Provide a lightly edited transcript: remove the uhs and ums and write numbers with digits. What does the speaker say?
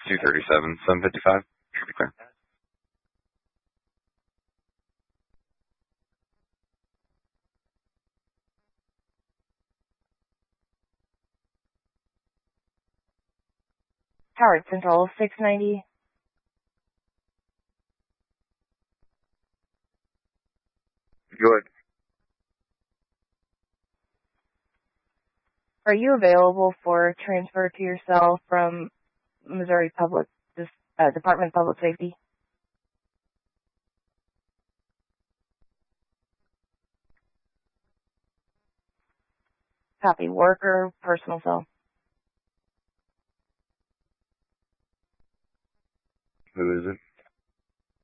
237, 755. Should be clear. Howard Central 690. Good. Are you available for transfer to your cell from Missouri Department of Public Safety? Copy. Worker, personal cell. Who is it?